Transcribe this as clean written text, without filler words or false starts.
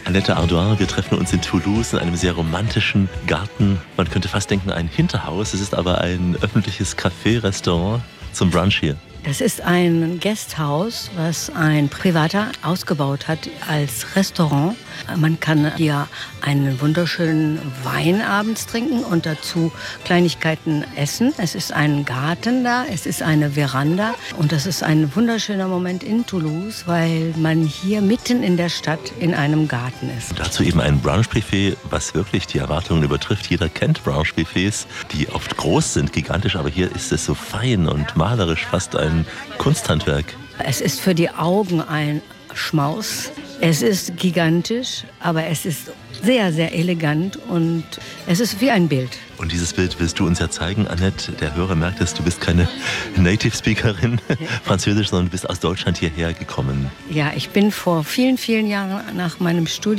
Annette Ardoin, wir treffen uns in Toulouse in einem sehr romantischen Garten. Man könnte fast denken, ein Hinterhaus. Es ist aber ein öffentliches Café-Restaurant zum Brunch hier. Das ist ein Gasthaus, was ein Privater ausgebaut hat als Restaurant. Man kann hier einen wunderschönen Wein abends trinken und dazu Kleinigkeiten essen. Es ist ein Garten da, es ist eine Veranda und das ist ein wunderschöner Moment in Toulouse, weil man hier mitten in der Stadt in einem Garten ist. Und dazu eben ein Brunch-Buffet, was wirklich die Erwartungen übertrifft. Jeder kennt Brunch-Buffets, die oft groß sind, gigantisch, aber hier ist es so fein und malerisch, fast ein Kunsthandwerk. Es ist für die Augen ein Schmaus. Es ist gigantisch, aber es ist sehr, sehr elegant und es ist wie ein Bild. Und dieses Bild willst du uns ja zeigen, Annette. Der Hörer merkt es, du bist keine Native Speakerin Französisch, sondern du bist aus Deutschland hierher gekommen. Ja, ich bin vor vielen, vielen Jahren nach meinem Studium